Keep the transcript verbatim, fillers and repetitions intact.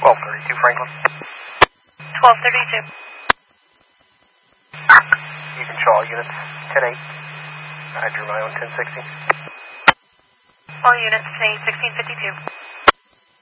twelve thirty-two Franklin. twelve thirty-two. You can show all units, ten eight. I drew my own ten sixty. All units, ten eight, sixteen fifty-two.